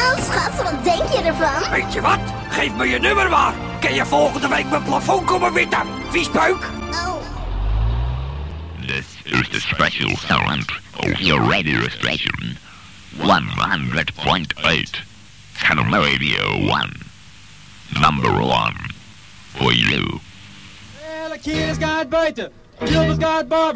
Oh, schat, wat denk je ervan? Weet je wat? Geef me je nummer maar. Kan je volgende week mijn plafond komen witten? Viespeuk? Oh. This is the special sound of your radio station. 100.8. Channel Radio 1. Number 1. For you. Well, the kid has got buiten. Gilbert's got barber.